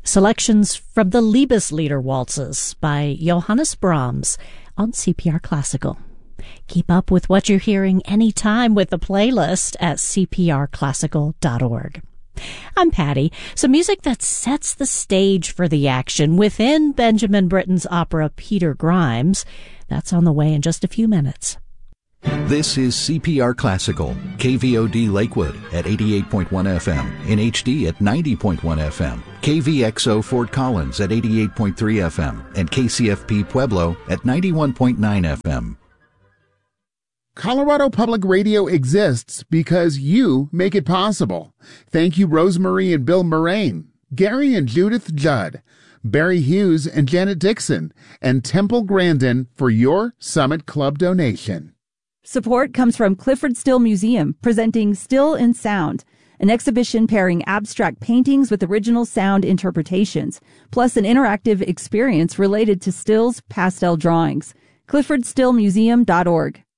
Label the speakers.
Speaker 1: Selections from the Liebeslieder waltzes by Johannes Brahms on CPR Classical. Keep up with what you're hearing anytime with the playlist at cprclassical.org. I'm Patty. Some music that sets the stage for the action within Benjamin Britten's opera Peter Grimes. That's on the way in just a few minutes.
Speaker 2: This is CPR Classical, KVOD Lakewood at 88.1 FM, in HD at 90.1 FM, KVXO Fort Collins at 88.3 FM, and KCFP Pueblo at 91.9 FM.
Speaker 3: Colorado Public Radio exists because you make it possible. Thank you, Rosemarie and Bill Moraine, Gary and Judith Judd, Barry Hughes and Janet Dixon, and Temple Grandin for your Summit Club donation.
Speaker 4: Support comes from Clifford Still Museum, presenting Still in Sound, an exhibition pairing abstract paintings with original sound interpretations, plus an interactive experience related to Still's pastel drawings. CliffordStillMuseum.org.